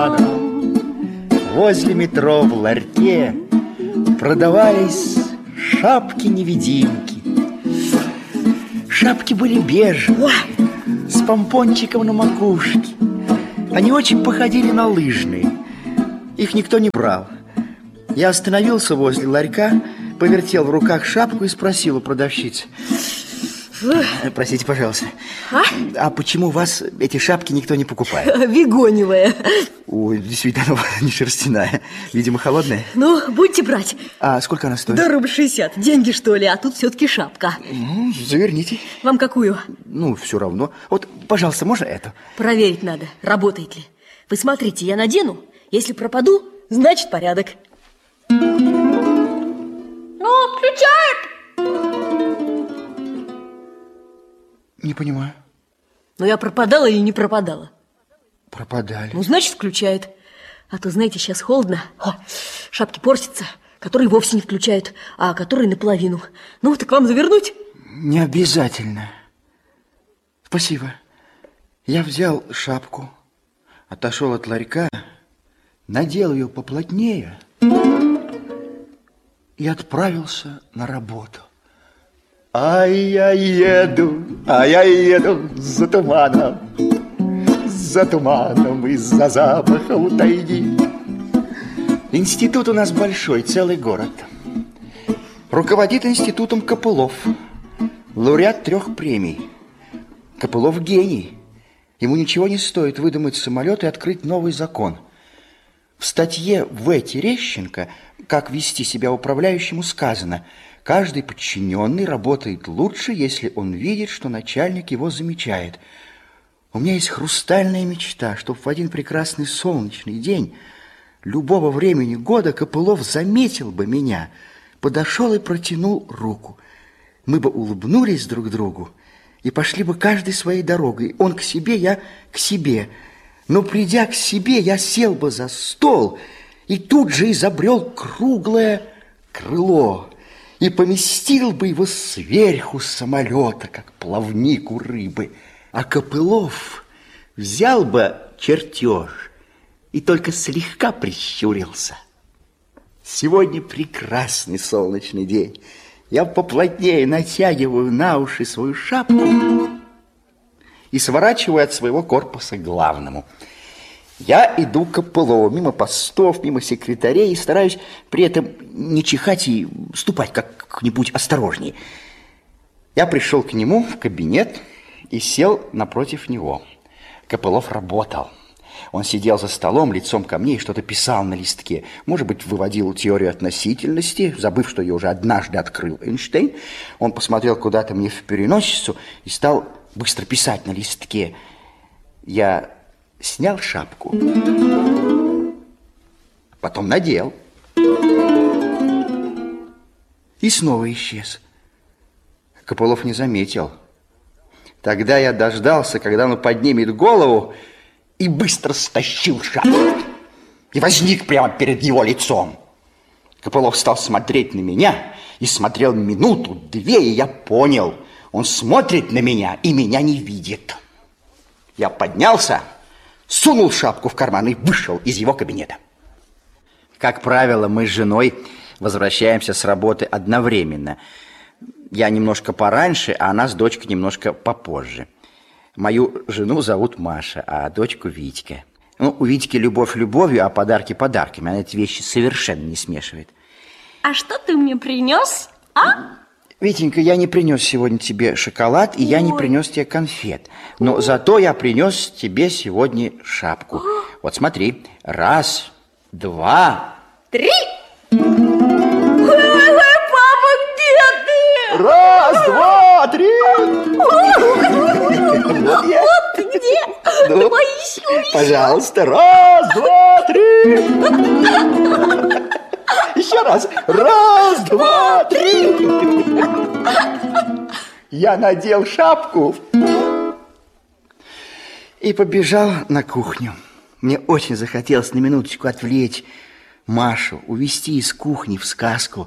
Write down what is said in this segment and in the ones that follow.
Возле метро в ларьке продавались шапки-невидимки. Шапки были бежевые, с помпончиком на макушке. Они очень походили на лыжные. Их никто не брал. Я остановился возле ларька, повертел в руках шапку и спросил у продавщицы: простите, пожалуйста, а почему у вас эти шапки никто не покупает? Вегоневая. Ой, действительно, она не шерстяная. Видимо, холодная. Ну, будете брать. А сколько она стоит? Да, рубль 60. Деньги, что ли? А тут все-таки шапка. Ну, заверните. Вам какую? Ну, все равно. Вот, пожалуйста, можно эту? Проверить надо, работает ли. Вы смотрите, я надену. Если пропаду, значит порядок. Ну, включает. Не понимаю. Но я пропадала или не пропадала? Пропадали. Ну, значит, включает. А то, знаете, сейчас холодно. Шапки портятся, которые вовсе не включают, а которые наполовину. Ну, так вам завернуть? Не обязательно. Спасибо. Я взял шапку, отошел от ларька, надел ее поплотнее и отправился на работу. А я еду за туманом из-за запахов тайги. Институт у нас большой, целый город. Руководит институтом Копылов, лауреат 3 премий. Копылов гений. Ему ничего не стоит выдумать самолет и открыть новый закон. В статье В. Терещенко «Как вести себя управляющему» сказано: каждый подчиненный работает лучше, если он видит, что начальник его замечает. У меня есть хрустальная мечта, чтобы в один прекрасный солнечный день любого времени года Копылов заметил бы меня, подошел и протянул руку. Мы бы улыбнулись друг другу и пошли бы каждой своей дорогой. Он к себе, я к себе. Но придя к себе, я сел бы за стол и тут же изобрел круглое крыло и поместил бы его сверху самолета, как плавник у рыбы. А Копылов взял бы чертеж и только слегка прищурился. Сегодня прекрасный солнечный день. Я поплотнее натягиваю на уши свою шапку и сворачиваю от своего корпуса к главному. Я иду к Копылову, мимо постов, мимо секретарей, и стараюсь при этом не чихать и ступать как-нибудь осторожнее. Я пришел к нему в кабинет и сел напротив него. Копылов работал. Он сидел за столом лицом ко мне и что-то писал на листке. Может быть, выводил теорию относительности, забыв, что ее уже однажды открыл Эйнштейн. Он посмотрел куда-то мне в переносицу и стал быстро писать на листке. Я снял шапку, потом надел и снова исчез. Копылов не заметил. Тогда я дождался, когда он поднимет голову, и быстро стащил шапку и возник прямо перед его лицом. Копылов стал смотреть на меня и смотрел минуту-две, и я понял, он смотрит на меня и меня не видит. Я поднялся, сунул шапку в карман и вышел из его кабинета. Как правило, мы с женой возвращаемся с работы одновременно. Я немножко пораньше, а она с дочкой немножко попозже. Мою жену зовут Маша, а дочку Витька. Ну, у Витьки любовь любовью, а подарки подарками. Она эти вещи совершенно не смешивает. А что ты мне принес, а? Витенька, я не принес сегодня тебе шоколад, и я не принес тебе конфет. Но зато я принес тебе сегодня шапку. Вот смотри. 1, 2, 3. Папа, где ты? 1, 2, 3. Вот ты где? Ну, Поищу. пожалуйста. 1, 2, 3. Еще раз. 1, 2, 3. Я надел шапку и побежал на кухню. Мне очень захотелось на минуточку отвлечь Машу, увести из кухни в сказку.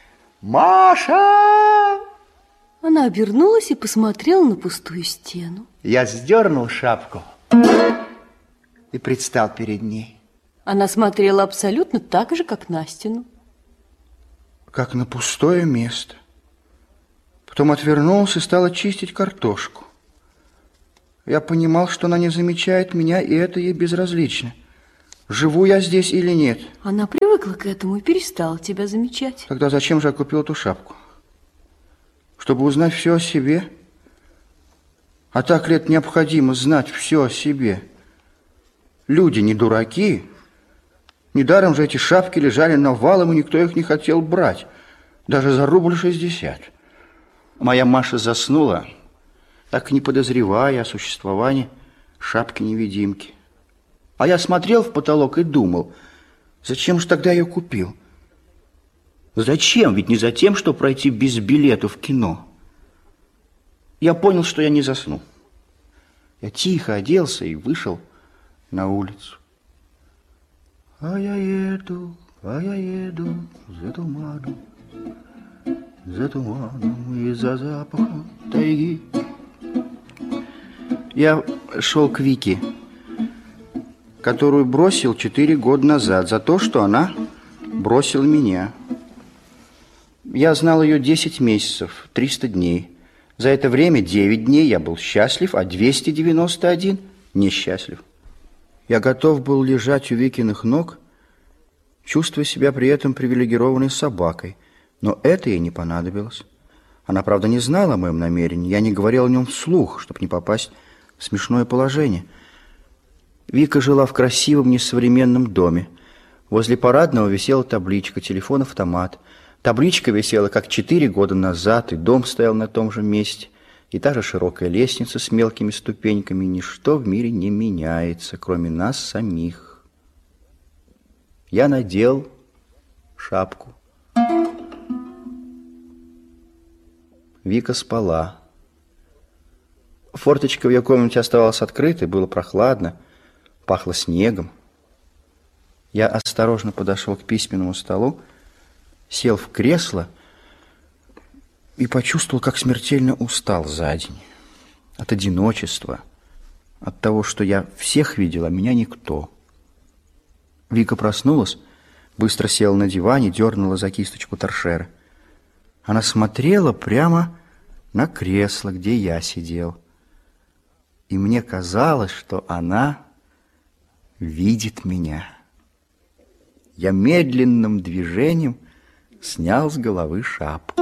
Маша! Она обернулась и посмотрела на пустую стену. Я сдернул шапку и предстал перед ней. Она смотрела абсолютно так же, как на стену. Как на пустое место. Потом отвернулся и стала чистить картошку. Я понимал, что она не замечает меня, и это ей безразлично. Живу я здесь или нет? Она привыкла к этому и перестала тебя замечать. Тогда зачем же я купил эту шапку? Чтобы узнать все о себе? А так ли это необходимо знать все о себе? Люди не дураки. Недаром же эти шапки лежали навалом, и никто их не хотел брать. Даже за рубль 60. Моя Маша заснула, так и не подозревая о существовании шапки-невидимки. А я смотрел в потолок и думал, зачем же тогда я ее купил? Зачем? Ведь не за тем, чтобы пройти без билета в кино. Я понял, что я не засну. Я тихо оделся и вышел на улицу. А я еду за туманом и за запахом тайги. Я шел к Вике, которую бросил 4 года назад за то, что она бросила меня. Я знал ее 10 месяцев, 300 дней. За это время 9 дней я был счастлив, а 291 несчастлив. Я готов был лежать у Викиных ног, чувствуя себя при этом привилегированной собакой. Но это ей не понадобилось. Она, правда, не знала о моем намерении. Я не говорил о нем вслух, чтобы не попасть в смешное положение. Вика жила в красивом несовременном доме. Возле парадного висела табличка «Телефон-автомат». Табличка висела, как 4 года назад, и дом стоял на том же месте. И та же широкая лестница с мелкими ступеньками. Ничто в мире не меняется, кроме нас самих. Я надел шапку. Вика спала. Форточка в ее комнате оставалась открытой, было прохладно, пахло снегом. Я осторожно подошел к письменному столу, сел в кресло и почувствовал, как смертельно устал за день. От одиночества, от того, что я всех видел, а меня никто. Вика проснулась, быстро села на диване, дернула за кисточку торшера. Она смотрела прямо на кресло, где я сидел. И мне казалось, что она видит меня. Я медленным движением снял с головы шапку.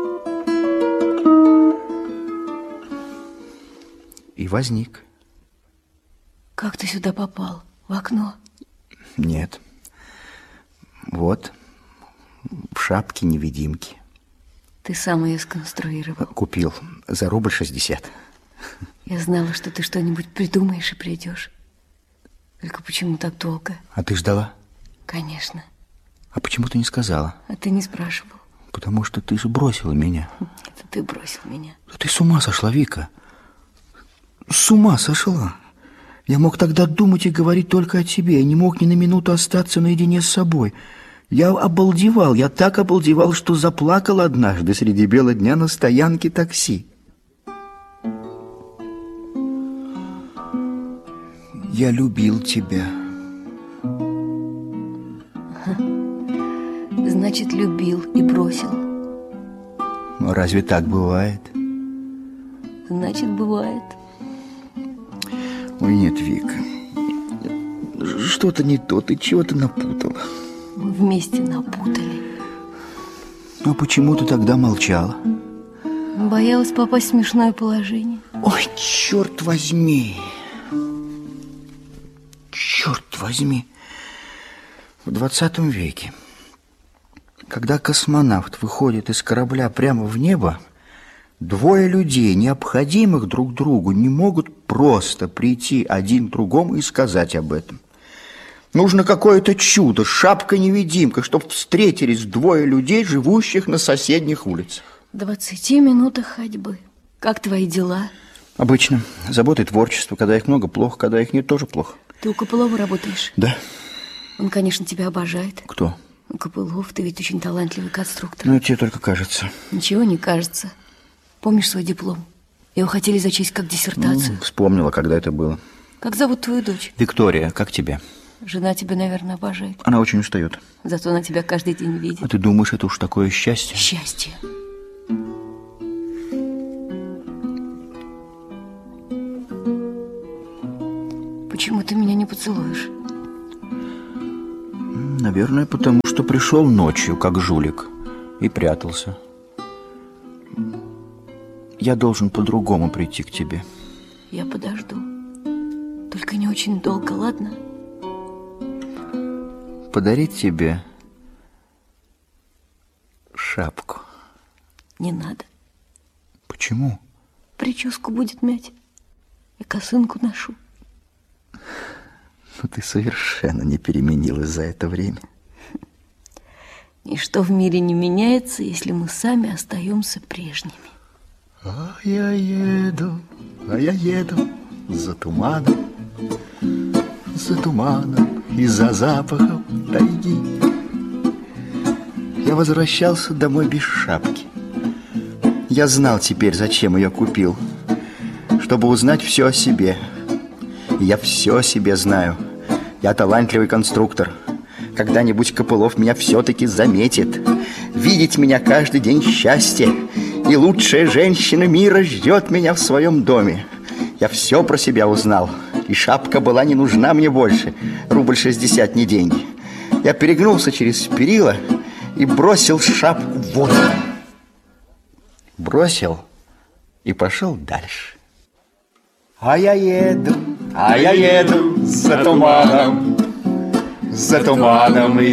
И возник. Как ты сюда попал? В окно? Нет. Вот, в шапке-невидимки. Ты сам ее сконструировал. Купил за рубль 60. Я знала, что ты что-нибудь придумаешь и придешь. Только почему так долго? А ты ждала? Конечно. А почему ты не сказала? А ты не спрашивал. Потому что ты же бросила меня. Это ты бросил меня. Да ты с ума сошла, Вика. С ума сошла. Я мог тогда думать и говорить только о тебе. Я не мог ни на минуту остаться наедине с собой. Я обалдевал. Я так обалдевал, что заплакал однажды среди бела дня на стоянке такси. Я любил тебя. Значит, любил и бросил. Но разве так бывает? Значит, бывает. Ой, нет, Вика. Что-то не то, ты чего-то напутала. Мы вместе напутали. А почему ты тогда молчала? Боялась попасть в смешное положение. Ой, черт возьми. Черт возьми. В 20 веке, когда космонавт выходит из корабля прямо в небо, двое людей, необходимых друг другу, не могут просто прийти один другому и сказать об этом. Нужно какое-то чудо, шапка-невидимка, чтобы встретились двое людей, живущих на соседних улицах. В 20 минутах ходьбы. Как твои дела? Обычно. Забота и творчество. Когда их много, плохо. Когда их нет, тоже плохо. Ты у Копылова работаешь? Да. Он, конечно, тебя обожает. Кто? Копылов, ты ведь очень талантливый конструктор. Ну, тебе только кажется. Ничего не кажется. Помнишь свой диплом? Его хотели зачесть как диссертацию. Вспомнила, когда это было. Как зовут твою дочь? Виктория, как тебя? Жена тебя, наверное, обожает. Она очень устает. Зато она тебя каждый день видит. А ты думаешь, это уж такое счастье? Счастье. Почему ты меня не поцелуешь? Наверное, потому что пришел ночью, как жулик, и прятался. Я должен по-другому прийти к тебе. Я подожду. Только не очень долго, ладно? Подарить тебе шапку. Не надо. Почему? Прическу будет мять. Я косынку ношу. Ну, ты совершенно не переменилась за это время. Ничто в мире не меняется, если мы сами остаемся прежними. А я еду за туманом и за запахом тайги. Я возвращался домой без шапки. Я знал теперь, зачем ее купил. Чтобы узнать все о себе. И я все о себе знаю. Я талантливый конструктор. Когда-нибудь Копылов меня все-таки заметит. Видеть меня каждый день счастье. И лучшая женщина мира ждет меня в своем доме. Я все про себя узнал. И шапка была не нужна мне больше. Рубль 60 не деньги. Я перегнулся через перила и бросил шапку в воду. Бросил и пошел дальше. А я еду за туманом и